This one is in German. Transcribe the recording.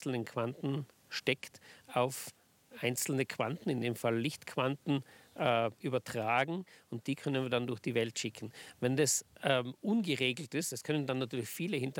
einzelnen Quanten steckt, auf einzelne Quanten, in dem Fall Lichtquanten, übertragen und die können wir dann durch die Welt schicken. Wenn das ungeregelt ist, das können dann natürlich viele